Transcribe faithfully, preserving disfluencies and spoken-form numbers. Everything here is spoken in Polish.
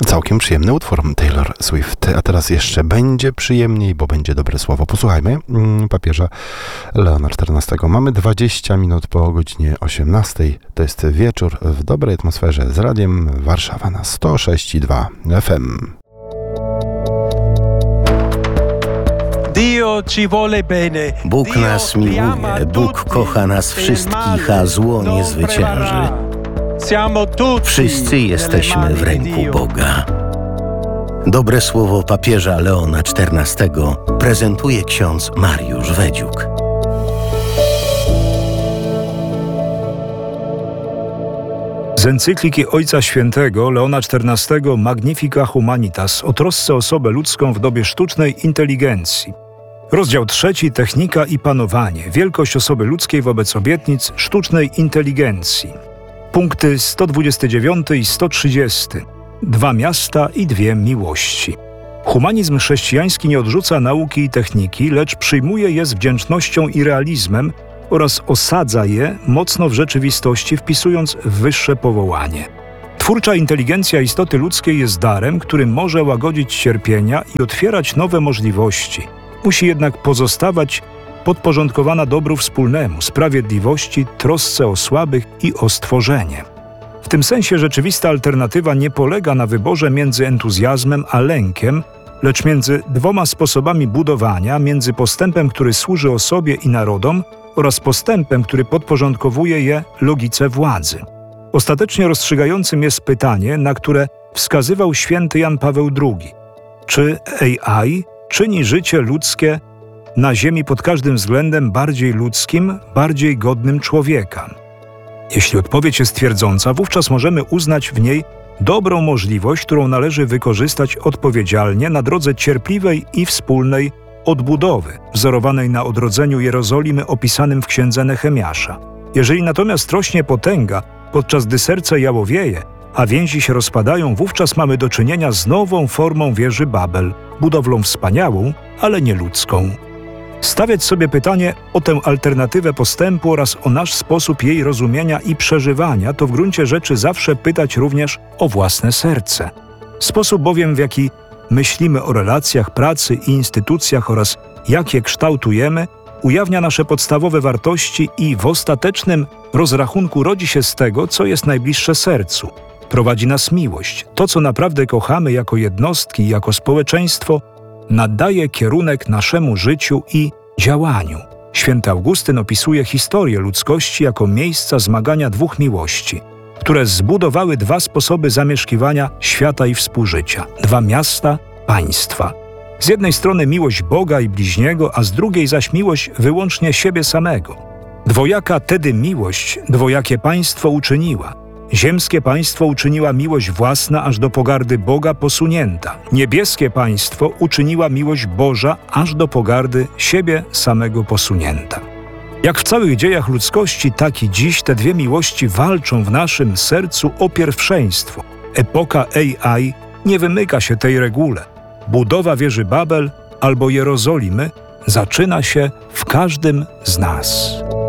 Całkiem przyjemny utwór Taylor Swift. A teraz jeszcze będzie przyjemniej, bo będzie dobre słowo. Posłuchajmy papieża Leona czternastego. Mamy dwadzieścia minut po godzinie osiemnastej. To jest wieczór w dobrej atmosferze z radiem Warszawa na sto sześć i dwa F M. Bóg nas miłuje, Bóg kocha nas wszystkich, a zło nie zwycięży. Wszyscy jesteśmy w ręku Boga. Dobre słowo papieża Leona czternastego prezentuje ksiądz Mariusz Wedziuk. Z encykliki Ojca Świętego Leona czternastego Magnifica Humanitas o trosce o osobę ludzką w dobie sztucznej inteligencji. Rozdział trzeci. Technika i panowanie. Wielkość osoby ludzkiej wobec obietnic sztucznej inteligencji. Punkty sto dwudziesty dziewiąty i sto trzydziesty. Dwa miasta i dwie miłości. Humanizm chrześcijański nie odrzuca nauki i techniki, lecz przyjmuje je z wdzięcznością i realizmem oraz osadza je mocno w rzeczywistości, wpisując w wyższe powołanie. Twórcza inteligencja istoty ludzkiej jest darem, który może łagodzić cierpienia i otwierać nowe możliwości. Musi jednak pozostawać podporządkowana dobru wspólnemu, sprawiedliwości, trosce o słabych i o stworzenie. W tym sensie rzeczywista alternatywa nie polega na wyborze między entuzjazmem a lękiem, lecz między dwoma sposobami budowania, między postępem, który służy osobie i narodom, oraz postępem, który podporządkowuje je logice władzy. Ostatecznie rozstrzygającym jest pytanie, na które wskazywał święty Jan Paweł drugi. Czy A I czyni życie ludzkie na Ziemi pod każdym względem bardziej ludzkim, bardziej godnym człowieka? Jeśli odpowiedź jest twierdząca, wówczas możemy uznać w niej dobrą możliwość, którą należy wykorzystać odpowiedzialnie na drodze cierpliwej i wspólnej odbudowy, wzorowanej na odrodzeniu Jerozolimy opisanym w księdze Nehemiasza. Jeżeli natomiast rośnie potęga, podczas gdy serce jałowieje, a więzi się rozpadają, wówczas mamy do czynienia z nową formą wieży Babel, budowlą wspaniałą, ale nie ludzką. Stawiać sobie pytanie o tę alternatywę postępu oraz o nasz sposób jej rozumienia i przeżywania, to w gruncie rzeczy zawsze pytać również o własne serce. Sposób bowiem, w jaki myślimy o relacjach, pracy i instytucjach oraz jak je kształtujemy, ujawnia nasze podstawowe wartości i w ostatecznym rozrachunku rodzi się z tego, co jest najbliższe sercu. Prowadzi nas miłość. To, co naprawdę kochamy jako jednostki i jako społeczeństwo, nadaje kierunek naszemu życiu i działaniu. Święty Augustyn opisuje historię ludzkości jako miejsca zmagania dwóch miłości, które zbudowały dwa sposoby zamieszkiwania świata i współżycia, dwa miasta, państwa. Z jednej strony miłość Boga i bliźniego, a z drugiej zaś miłość wyłącznie siebie samego. Dwojaka tedy miłość, dwojakie państwo uczyniła. Ziemskie państwo uczyniła miłość własna, aż do pogardy Boga posunięta. Niebieskie państwo uczyniła miłość Boża, aż do pogardy siebie samego posunięta. Jak w całych dziejach ludzkości, tak i dziś te dwie miłości walczą w naszym sercu o pierwszeństwo. Epoka A I nie wymyka się tej regule. Budowa wieży Babel albo Jerozolimy zaczyna się w każdym z nas.